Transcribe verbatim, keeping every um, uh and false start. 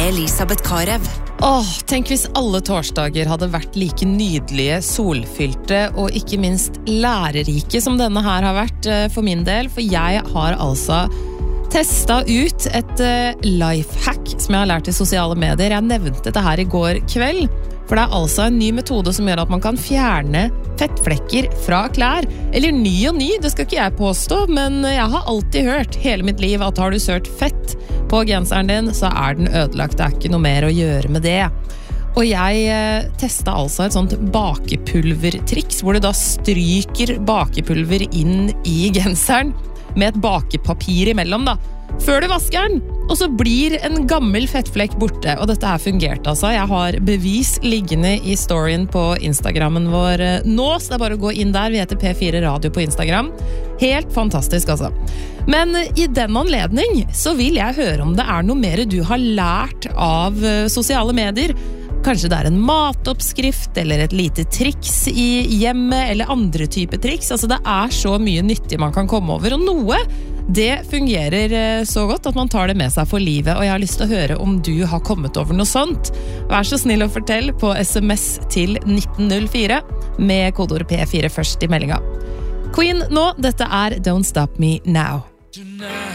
Elisabeth Karev. Åh, tenk hvis alle torsdager hadde vært like nydelige, solfylte og ikke minst lærerike som denne her har vært for min del, for jeg har altså testet ut et lifehack som jeg har lært i sosiale medier. Jeg nevnte dette her i går kveld, for det er altså en ny metode som gjør at man kan fjerne fettflekker fra klær. Eller ny og ny, det skal ikke jeg påstå, men jeg har alltid hørt hele mitt liv at har du sørt fett på genseren din, så er den ødelagt. Det er ikke noe mer å gjøre med det. Og jeg eh, testet altså et sånt bakepulvertriks, hvor du da stryker bakepulver inn i genseren med et bakepapir imellom da, før du vasker den, og så blir en gammel fettflekk borte. Og dette her fungerte altså. Jeg har bevis liggende i storyen på Instagrammen vår nå, så det er bare å gå inn der. Vi heter P fire Radio på Instagram. Helt fantastisk altså. Men i den anledning så vil jeg høre om det er noe mer du har lært av sosiale medier. Kanskje det er en matoppskrift, eller et lite triks i hjemmet, eller andre typer triks. Altså det er så mye nyttig man kan komme over, og noe, det fungerer så godt at man tar det med seg for livet, og jeg har lyst til å høre om du har kommet over noe sånt. Vær så snill å fortell på sms til nitten null fire med kodeord P fire først i meldinga. Queen nå, dette er Don't Stop Me Now. Tonight.